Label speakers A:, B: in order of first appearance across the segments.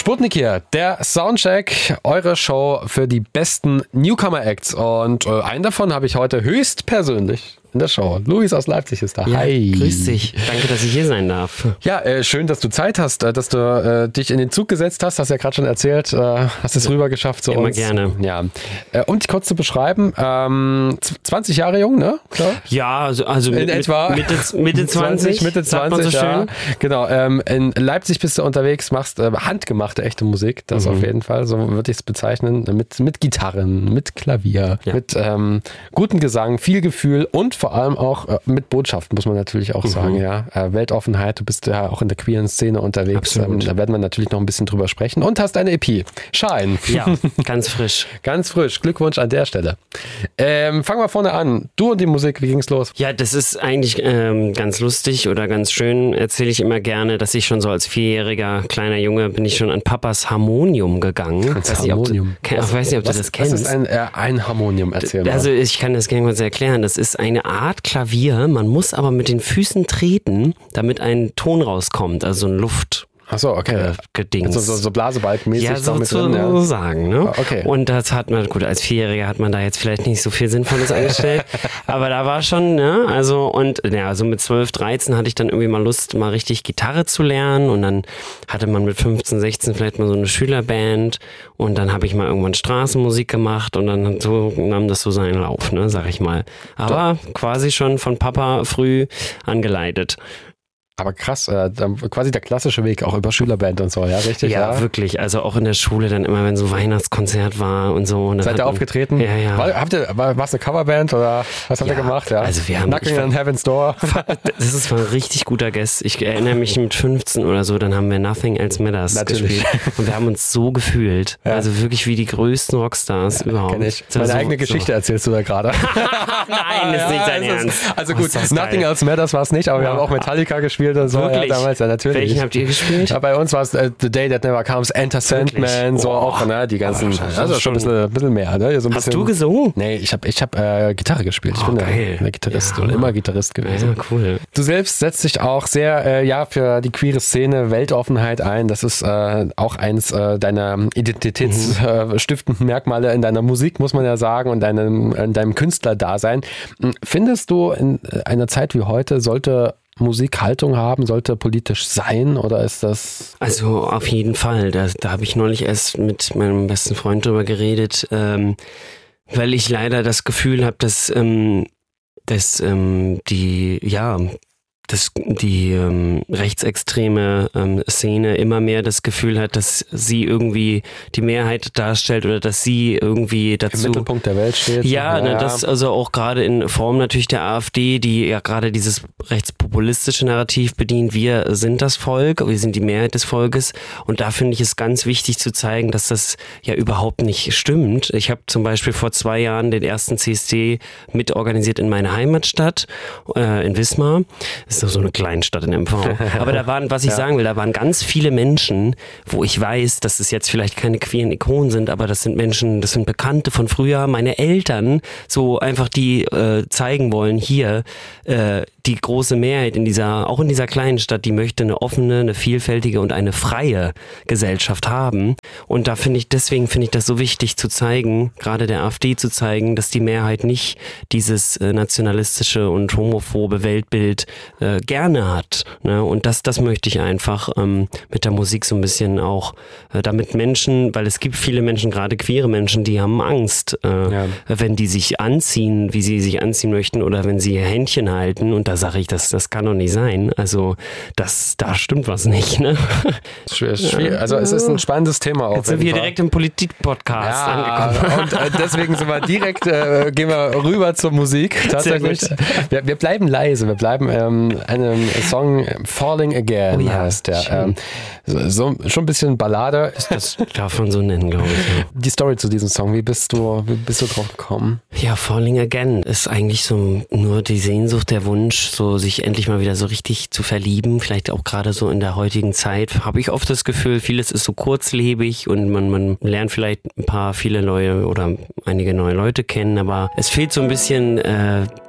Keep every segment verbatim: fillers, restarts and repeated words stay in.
A: Sputnik hier, der Soundcheck, eure Show für die besten Newcomer-Acts. Und äh, einen davon habe ich heute höchstpersönlich in der Show. Luis aus Leipzig ist da.
B: Ja,
A: Hi.
B: Grüß dich. Danke, dass ich hier sein darf.
A: Ja, äh, schön, dass du Zeit hast, äh, dass du äh, dich in den Zug gesetzt hast. Hast ja gerade schon erzählt. Äh, hast es rüber geschafft zu
B: Immer
A: uns.
B: gerne.
A: Ja. Äh, um dich kurz zu beschreiben, ähm, zwanzig Jahre jung, ne? Klar?
B: Ja, also, also
A: In
B: mit,
A: etwa
B: Mitte, Mitte zwanzig.
A: Mitte
B: sagt man
A: zwanzig,
B: so
A: ja.
B: schön.
A: Genau. Ähm, in Leipzig bist du unterwegs, machst äh, handgemachte echte Musik. Das
B: Mhm.
A: auf jeden Fall. So würde ich es bezeichnen. Mit, mit Gitarren, mit Klavier,
B: Ja.
A: mit ähm, gutem Gesang, viel Gefühl und vor allem auch äh, mit Botschaften, muss man natürlich auch
B: Mhm.
A: sagen. Ja, äh, Weltoffenheit. Du bist ja auch in der queeren Szene unterwegs. Ähm,
B: Absolut.
A: da werden wir natürlich noch ein bisschen drüber sprechen. Und hast eine E P. Shine.
B: Ja, ganz frisch.
A: Ganz frisch. Glückwunsch an der Stelle. Ähm, fangen wir vorne an. Du und die Musik, wie ging's los?
B: Ja, das ist eigentlich ähm, ganz lustig oder ganz schön. Erzähle ich immer gerne, dass ich schon so als vierjähriger kleiner Junge bin ich schon an Papas Harmonium gegangen.
A: Das
B: Weiß nicht, ob du-
A: Harmonium.
B: Ke- Ich weiß nicht, ob du
A: was,
B: das kennst.
A: Was ist ein, äh, ein Harmonium? Erzähl mal.
B: Also ich kann das gerne kurz erklären. Das ist eine Art Klavier. Man muss aber mit den Füßen treten, damit ein Ton rauskommt. Also ein Luft.
A: Ach so, okay.
B: Gedings.
A: So, so, so Blasebalgmäßig
B: Ja, so
A: damit
B: zu
A: drin, ja.
B: sagen, ne?
A: Okay.
B: Und das hat man, gut, als Vierjähriger hat man da jetzt vielleicht nicht so viel Sinnvolles angestellt, aber da war schon, ne, also und ja, also mit zwölf, dreizehn hatte ich dann irgendwie mal Lust, mal richtig Gitarre zu lernen und dann hatte man mit fünfzehn, sechzehn vielleicht mal so eine Schülerband und dann habe ich mal irgendwann Straßenmusik gemacht und dann so nahm das so seinen Lauf, ne, sag ich mal. Aber quasi schon von Papa früh angeleitet.
A: Aber krass, äh, dann quasi der klassische Weg, auch über Schülerband und so, ja, richtig?
B: Ja, wirklich. Also auch in der Schule dann immer, wenn so Weihnachtskonzert war und so. Und dann
A: Seid
B: hat
A: ihr
B: man-
A: aufgetreten?
B: Ja, ja.
A: War, habt ihr, war es eine Coverband oder was habt ihr
B: Ja,
A: gemacht? Ja.
B: also wir haben-
A: Knocking
B: ich war-
A: on Heaven's Door.
B: Das ist mal ein richtig guter Guest. Ich erinnere mich mit fünfzehn oder so, dann haben wir Nothing Else Matters
A: Natürlich.
B: gespielt. Und wir haben uns so gefühlt.
A: Ja.
B: Also wirklich wie die größten Rockstars überhaupt.
A: Kenn ich.
B: So-
A: Meine
B: so-
A: eigene Geschichte erzählst du da gerade.
B: So. Nein, ist nicht dein
A: Ja, es ist-
B: Ernst.
A: Also
B: Oh,
A: gut,
B: ist das
A: Nothing
B: geil.
A: Else Matters war es nicht, aber wir
B: Ja.
A: haben auch Metallica gespielt und so.
B: Wirklich?
A: Ja, damals, ja, natürlich.
B: Welchen habt ihr gespielt?
A: Ja, bei uns war es äh, The Day That Never Comes, Enter Sandman, so
B: Oh.
A: auch, ne, die ganzen,
B: Oh, das
A: also
B: ist
A: schon ein
B: schon-
A: bisschen, ein bisschen mehr, ne? So ein
B: Hast
A: bisschen,
B: du gesungen?
A: Nee, ich habe ich hab, äh, Gitarre gespielt. Ich
B: Oh,
A: bin der,
B: geil.
A: der Gitarrist
B: Ja,
A: und
B: Hammer.
A: immer Gitarrist gewesen.
B: Ja, cool.
A: Du selbst setzt dich auch sehr äh, ja für die queere Szene, Weltoffenheit ein. Das ist äh, auch eins äh, deiner identitätsstiftenden Merkmale in deiner Musik, muss man ja sagen, und deinem, in deinem Künstlerdasein. Findest du, in einer Zeit wie heute sollte Musik Haltung haben, sollte politisch sein oder ist das...
B: Also auf jeden Fall. Da, da habe ich neulich erst mit meinem besten Freund drüber geredet, ähm, weil ich leider das Gefühl habe, dass, ähm, dass ähm, die, ja, dass die ähm, rechtsextreme ähm, Szene immer mehr das Gefühl hat, dass sie irgendwie die Mehrheit darstellt oder dass sie irgendwie
A: im
B: dazu...
A: Mittelpunkt der Welt steht?
B: Ja, ne, das also auch gerade in Form natürlich der AfD, die ja gerade dieses rechtspopulistische Narrativ bedient. Wir sind das Volk, wir sind die Mehrheit des Volkes und da finde ich es ganz wichtig zu zeigen, dass das ja überhaupt nicht stimmt. Ich habe zum Beispiel vor zwei Jahren den ersten C S D mitorganisiert in meiner Heimatstadt, äh, in Wismar. Das ist doch so eine Kleinstadt in M V. Aber da waren, was ich
A: Ja.
B: sagen will, da waren ganz viele Menschen, wo ich weiß, dass es jetzt vielleicht keine queeren Ikonen sind, aber das sind Menschen, das sind Bekannte von früher, meine Eltern, so einfach die äh, zeigen wollen, hier, äh, die große Mehrheit in dieser, auch in dieser kleinen Stadt, die möchte eine offene, eine vielfältige und eine freie Gesellschaft haben. Und da finde ich, deswegen finde ich das so wichtig zu zeigen, gerade der AfD zu zeigen, dass die Mehrheit nicht dieses äh, nationalistische und homophobe Weltbild äh, gerne hat. Ne? Und das, das möchte ich einfach ähm, mit der Musik so ein bisschen auch, äh, damit Menschen, weil es gibt viele Menschen, gerade queere Menschen, die haben Angst, äh,
A: Ja.
B: wenn die sich anziehen, wie sie sich anziehen möchten oder wenn sie ihr Händchen halten. Und da sage ich, das, das kann doch nicht sein. Also das, da stimmt was nicht. Ne?
A: Schwer, schwer. Also es ist ein spannendes Thema auch.
B: Jetzt sind wir direkt im Politik-Podcast angekommen.
A: Ja, und äh, deswegen sind wir direkt, äh, gehen wir rüber zur Musik. Tatsächlich.
B: Sehr
A: Wir, wir bleiben leise, wir bleiben ähm, einem Song Falling Again
B: Oh ja,
A: heißt der.
B: schön.
A: Ähm, so, so, schon ein bisschen Ballade.
B: Das darf man so nennen, glaube ich. Ja.
A: Die Story zu diesem Song, wie bist du, wie bist du drauf gekommen?
B: Ja, Falling Again ist eigentlich so nur die Sehnsucht, der Wunsch, so sich endlich mal wieder so richtig zu verlieben. Vielleicht auch gerade so in der heutigen Zeit habe ich oft das Gefühl, vieles ist so kurzlebig und man, man lernt vielleicht ein paar, viele neue oder einige neue Leute kennen, aber es fehlt so ein bisschen äh,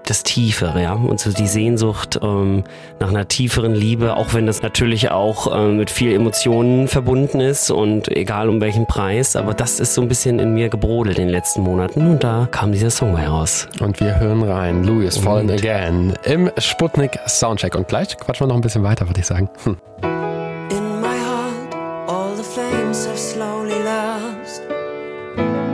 B: das Tiefere, ja, und so die Sehnsucht ähm, nach einer tieferen Liebe, auch wenn das natürlich auch ähm, mit viel Emotionen verbunden ist und egal um welchen Preis, aber das ist so ein bisschen in mir gebrodelt in den letzten Monaten und da kam dieser Song mal heraus.
A: Und wir hören rein, Louis Fallen Again im Sputnik Soundcheck und gleich quatschen wir noch ein bisschen weiter, würde ich sagen. Hm.
C: In my heart, all the flames have slowly lost.